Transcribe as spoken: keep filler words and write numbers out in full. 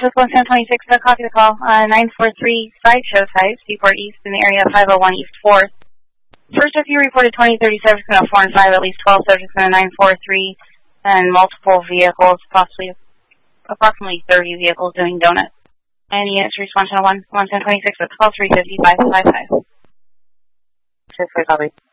with one ten twenty-six, uh, copy the call. Uh, nine four three Sideshow Type, Seaport East in the area of five oh one East fourth. First, if you reported twenty, thirty subjects in a four and five, at least twelve subjects in a nine four three, and multiple vehicles, possibly approximately thirty vehicles doing donuts. And units respond to one, one ten twenty-six, with call three fifty, five five five. six, copy.